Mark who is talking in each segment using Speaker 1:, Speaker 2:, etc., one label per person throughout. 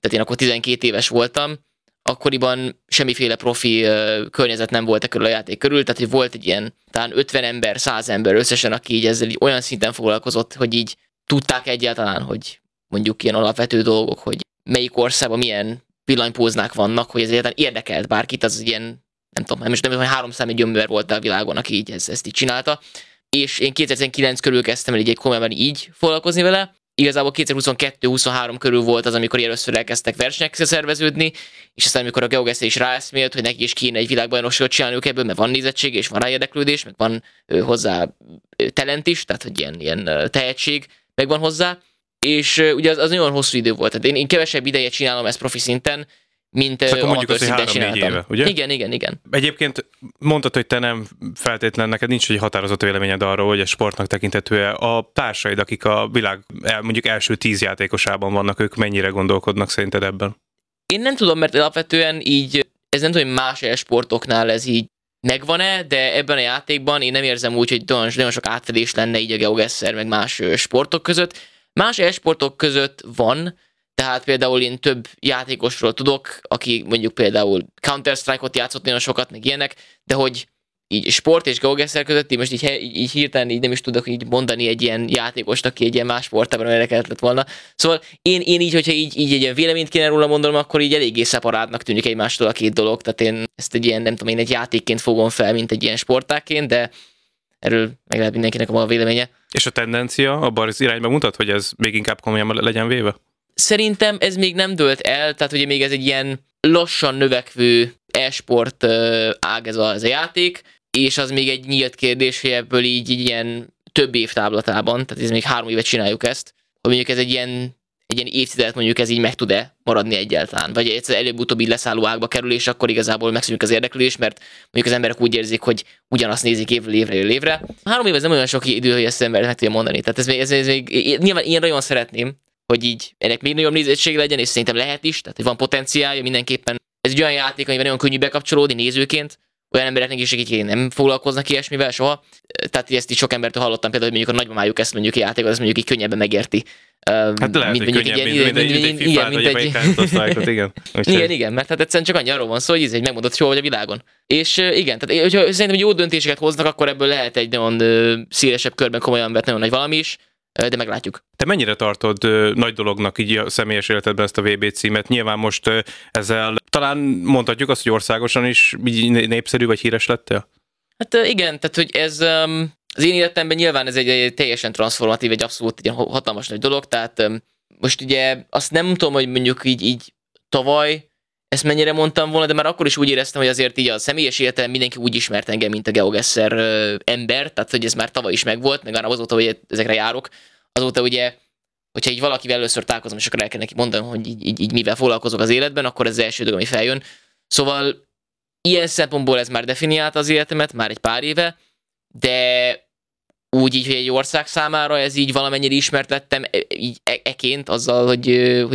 Speaker 1: tehát én akkor 12 éves voltam, akkoriban semmiféle profi környezet nem volt körül a játék körül, tehát hogy volt egy ilyen talán 50 ember, 100 ember összesen, aki így ezzel így olyan szinten foglalkozott, hogy így tudták egyáltalán, hogy mondjuk ilyen alapvető dolgok, hogy melyik országban milyen villanypóznák vannak, hogy ez egyáltalán érdekelt bárkit, az ilyen, nem tudom, most nem tudom, hogy 300 ember volt a világon, aki így ezt így csinálta, és én 2019 körül kezdtem el így komolyabban így foglalkozni vele. Igazából 2022-23 körül volt az, amikor először elkezdtek versenyek szerveződni, és aztán amikor a GeoGuessr is ráeszmélt, hogy neki is kéne egy világbajnokságot csinálniuk ebből, mert van nézettség, és van rá érdeklődés, meg van hozzá talent is, tehát hogy ilyen tehetség megvan hozzá, és ugye az nagyon hosszú idő volt. Tehát én kevesebb ideje csinálom ezt profi szinten, mint amatőr szinten csináltam.
Speaker 2: Éve, ugye?
Speaker 1: Igen.
Speaker 2: Egyébként mondtad, hogy te nem feltétlenül, neked nincs egy határozott véleményed arról, hogy a sportnak tekinthető a társaid, akik a világ mondjuk első 10 játékosában vannak, ők mennyire gondolkodnak szerinted ebben?
Speaker 1: Én nem tudom, mert alapvetően így, ez nem tudom, hogy más sportoknál ez így megvan-e, de ebben a játékban én nem érzem úgy, hogy nagyon sok átfedés lenne így a GeoGuessr meg más sportok között. Más sportok között van, tehát például én több játékosról tudok, aki mondjuk például Counter-Strike-ot játszott nagyon sokat, meg ilyenek, de hogy így sport és GeoGuessr között, így most így hirtelen így nem is tudok így mondani egy ilyen játékost, aki egy ilyen más sportában érdekelt lett volna. Szóval én így, hogyha így egy ilyen véleményt kéne róla mondanom, akkor így eléggé szeparátnak tűnik egymástól a két dolog, tehát én ezt egy ilyen, nem tudom, én egy játékként fogom fel, mint egy ilyen sportákként, de erről meg lehet mindenkinek a maga véleménye.
Speaker 2: És a tendencia abban az irányba mutat, hogy ez még inkább komolyan legyen véve?
Speaker 1: Szerintem ez még nem dőlt el, tehát ugye még ez egy ilyen lassan növekvő e-sport ág ez a játék, és az még egy nyílt kérdés, hogy ebből így ilyen több év táblatában, tehát ez még 3 évet csináljuk ezt, hogy mondjuk ez egy ilyen évtizedet mondjuk ez így meg tud-e maradni egyáltalán, vagy egyszer előbb-utóbb így leszálló ágba kerül, és akkor igazából megszűnik az érdeklődés, mert mondjuk az emberek úgy érzik, hogy ugyanazt nézik évről évre. 3 év ez nem olyan sok idő, hogy ezt az ember meg tudja mondani. Tehát ez még nyilván én nagyon szeretném, hogy így ennek még nagyobb nézettség legyen, és szerintem lehet is, tehát hogy van potenciálja mindenképpen. Ez egy olyan játék, amiben nagyon könnyű bekapcsolódni nézőként, olyan embereknek is, akik nem foglalkoznak ilyesmivel soha. Tehát ezt is sok embertől hallottam, például, hogy mondjuk a nagymamájuk ezt mondjuk játékot, ezt mondjuk így könnyebben megérti.
Speaker 2: Hát lehet, hogy könnyebb, mint egy FIFA-t, vagy egy Counter-Strike-ot, igen.
Speaker 1: Igen, mert hát egyszerűen csak annyi arról van szó, hogy ez egy megmondott soha vagy a világon. És igen, tehát hogyha szerintem, hogy jó döntéseket hoznak, akkor ebből lehet egy nagyon szélesebb körben komolyan vett nagyon nagy valami is, de meglátjuk.
Speaker 2: Te mennyire tartod nagy dolognak így a személyes életedben ezt a VB címet? Nyilván most ezzel talán mondhatjuk azt, hogy országosan is népszerű vagy híres lettél?
Speaker 1: Hát igen, tehát hogy ez az én életemben nyilván ez egy teljesen transformatív, egy abszolút egy hatalmas nagy dolog, tehát most ugye azt nem tudom, hogy mondjuk így tavaly ezt mennyire mondtam volna, de már akkor is úgy éreztem, hogy azért így a személyes életem mindenki úgy ismert engem, mint a GeoGuessr ember, tehát hogy ez már tavaly is megvolt, meg azóta, hogy ezekre járok, azóta ugye, hogyha így valakivel először találkozom, és akkor el kell neki mondanom, hogy így mivel foglalkozok az életben, akkor ez az első dolog, ami feljön. Szóval ilyen szempontból ez már definiálta az életemet, már egy pár éve, de úgy így, hogy egy ország számára ez így valamennyire ismert lettem, így eként azzal, hogy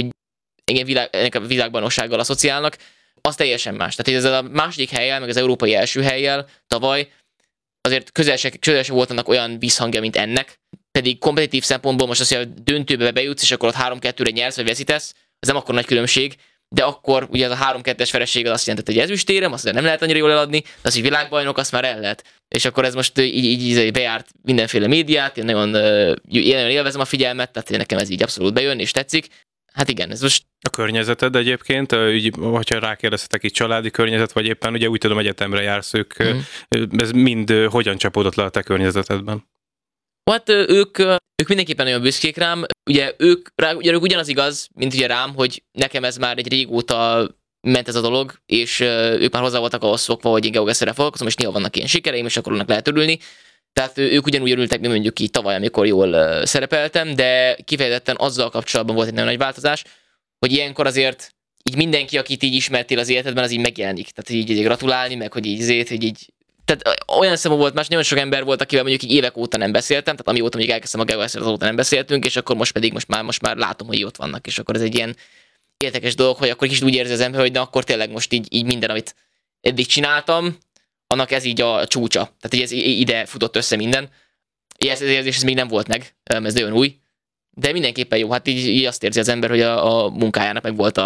Speaker 1: engem ennek a világbajnoksággal asszociálnak, az teljesen más. Tehát ezzel a második hellyel, meg az európai első hellyel tavaly azért közel se volt annak olyan visszhangja, mint ennek, pedig kompetitív szempontból most azt, hogy a döntőbe bejutsz, és akkor ott 3-2-re nyersz, vagy veszítesz, ez nem akkor nagy különbség, de akkor ugye az a 3-2-es vereség az azt jelentette, hogy ezüstérem, azt nem lehet annyira jól eladni, de az, hogy világbajnok, azt már el lehet. És akkor ez most így bejárt mindenféle médiát, én nagyon élvezem a figyelmet, tehát nekem ez így abszolút bejön, és tetszik. Hát igen, ez most...
Speaker 2: A környezeted egyébként, hogyha rákérdezhetek itt családi környezet, vagy éppen ugye úgy tudom egyetemre jársz, ez mind hogyan csapódott le a te környezetedben?
Speaker 1: Hát ők mindenképpen nagyon büszkék rám, ugye ők ugyanaz igaz, mint ugye rám, hogy nekem ez már egy régóta ment ez a dolog, és ők már hozzá voltak ahhoz szokva, hogy én GeoGuessr-rel foglalkozom, és néha vannak ilyen sikereim, és akkor annak lehet örülni. Tehát ők ugyanúgy örültek, mint mondjuk így tavaly, amikor jól szerepeltem, de kifejezetten azzal kapcsolatban volt egy nagyon nagy változás, hogy ilyenkor azért így mindenki, akit így ismertél az életedben, az így megjelenik. Tehát így gratulálni, meg hogy így tehát olyan szemben volt más, nagyon sok ember volt, akivel mondjuk így évek óta nem beszéltem, tehát amióta mondjuk elkezdtem a GeoGuessr, azóta nem beszéltünk, és akkor most már látom, hogy ott vannak, és akkor ez egy ilyen érdekes dolog, hogy akkor is úgy érzi az ember, hogy na akkor tényleg most így minden, amit eddig csináltam, annak ez így a csúcsa. Tehát így ez ide futott össze minden. Ez érzés ez még nem volt meg, ez nagyon új, de mindenképpen jó. Hát így azt érzi az ember, hogy a munkájának meg volt